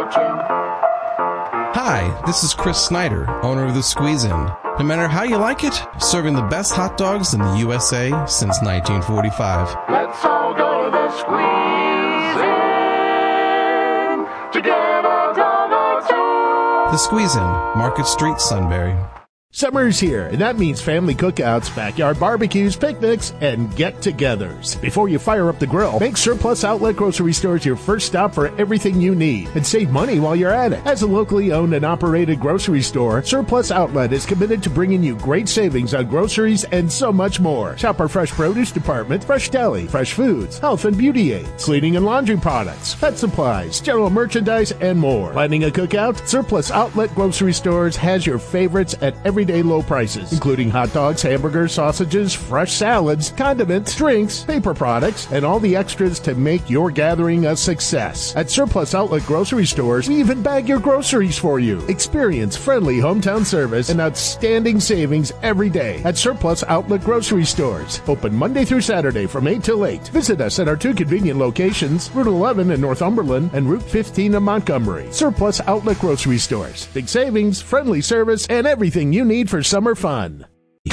Hi, this is Chris Snyder, owner of The Squeeze In. No matter how you like it, serving the best hot dogs in the USA since 1945. Let's all go to The Squeeze In to get a dog or two. The Squeeze In, Market Street, Sunbury. Summer's here, and that means family cookouts, backyard barbecues, picnics, and get-togethers. Before you fire up the grill, make Surplus Outlet Grocery Stores your first stop for everything you need, and save money while you're at it. As a locally owned and operated grocery store, Surplus Outlet is committed to bringing you great savings on groceries and so much more. Shop our fresh produce department, fresh deli, fresh foods, health and beauty aids, cleaning and laundry products, pet supplies, general merchandise, and more. Planning a cookout? Surplus Outlet Grocery Stores has your favorites at everyday low prices, including hot dogs, hamburgers, sausages, fresh salads, condiments, drinks, paper products, and all the extras to make your gathering a success. At Surplus Outlet Grocery Stores, we even bag your groceries for you. Experience friendly hometown service and outstanding savings every day at Surplus Outlet Grocery Stores. Open Monday through Saturday from 8 till 8. Visit us at our two convenient locations, Route 11 in Northumberland and Route 15 in Montgomery. Surplus Outlet Grocery Stores. Big savings, friendly service, and everything you need for summer fun.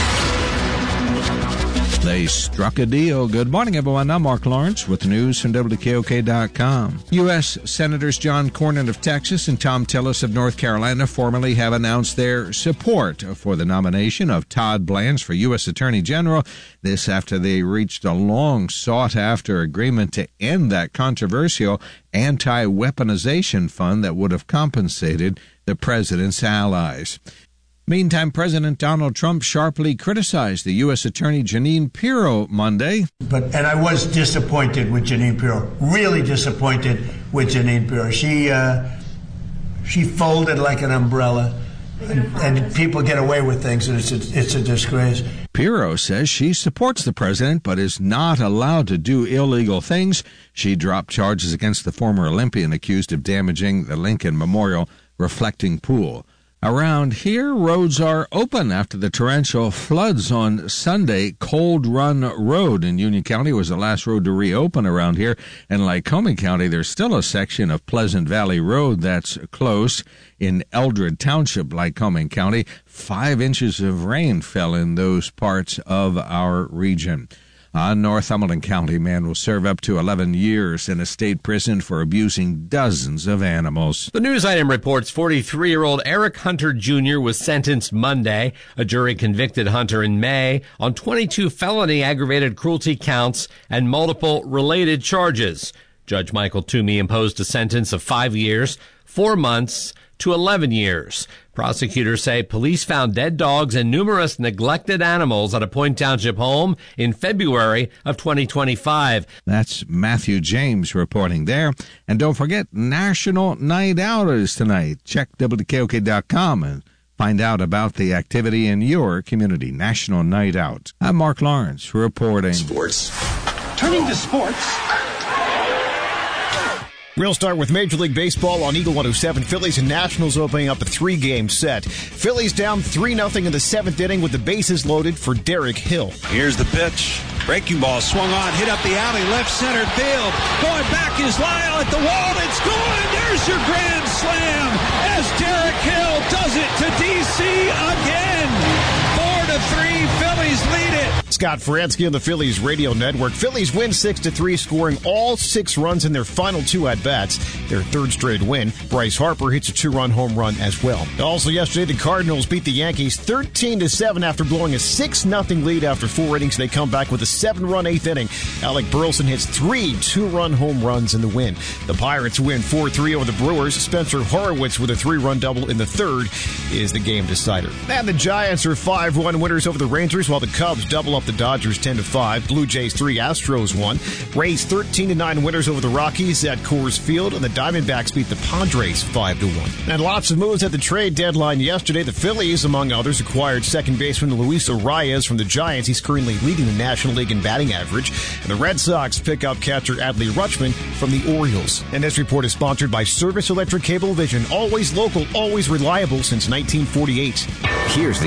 They struck a deal. Good morning, everyone. I'm Mark Lawrence with the news from WKOK.com. U.S. Senators John Cornyn of Texas and Thom Tillis of North Carolina formally have announced their support for the nomination of Todd Blanche for U.S. Attorney General. This after they reached a long sought-after agreement to end that controversial anti-weaponization fund that would have compensated the president's allies. Meantime, President Donald Trump sharply criticized the U.S. Attorney Jeanine Pirro Monday. And I was disappointed with Jeanine Pirro, really disappointed with Jeanine Pirro. She folded like an umbrella, and people get away with things, and it's a disgrace. Pirro says she supports the president but is not allowed to do illegal things. She dropped charges against the former Olympian accused of damaging the Lincoln Memorial reflecting pool. Around here, roads are open after the torrential floods on Sunday. Cold Run Road in Union County was the last road to reopen around here. In Lycoming County, there's still a section of Pleasant Valley Road that's closed. In Eldred Township, Lycoming County, 5 inches of rain fell in those parts of our region. A Northumberland County man will serve up to 11 years in a state prison for abusing dozens of animals. The news item reports 43-year-old Eric Hunter Jr. was sentenced Monday. A jury convicted Hunter in May on 22 felony aggravated cruelty counts and multiple related charges. Judge Michael Toomey imposed a sentence of 5 years, 4 months to 11 years. Prosecutors say police found dead dogs and numerous neglected animals at a Point Township home in February of 2025. That's Matthew James reporting there. And don't forget, National Night Out is tonight. Check WKOK.com and find out about the activity in your community. National Night Out. I'm Mark Lawrence reporting. Sports. Turning to sports. We'll start with Major League Baseball on Eagle 107. Phillies and Nationals opening up a 3-game set. Phillies down 3-0 in the 7th inning with the bases loaded for Derek Hill. Here's the pitch. Breaking ball swung on, hit up the alley, left center field. Going back is Lyle at the wall. It's gone. There's your grand slam as Derek Hill does it to D.C. again. 4-3, Phillies lead it. Scott Faransky on the Phillies radio network. Phillies win 6-3, scoring all 6 runs in their final 2 at-bats. Their 3rd straight win. Bryce Harper hits a 2-run home run as well. Also yesterday, the Cardinals beat the Yankees 13-7 after blowing a 6-0 lead after 4 innings. They come back with a 7-run 8th inning. Alec Burleson hits 3 2-run home runs in the win. The Pirates win 4-3 over the Brewers. Spencer Horowitz with a 3-run double in the 3rd is the game decider. And the Giants are 5-1 winners over the Rangers, while the Cubs double up the Dodgers 10-5. Blue Jays 3, Astros 1. Rays 13-9 winners over the Rockies at Coors Field, and the Diamondbacks beat the Padres 5-1. And lots of moves at the trade deadline yesterday. The Phillies, among others, acquired second baseman Luis Arias from the Giants. He's currently leading the National League in batting average. And the Red Sox pick up catcher Adley Rutschman from the Orioles. And this report is sponsored by Service Electric Cablevision. Always local, always reliable since 1948. Here's the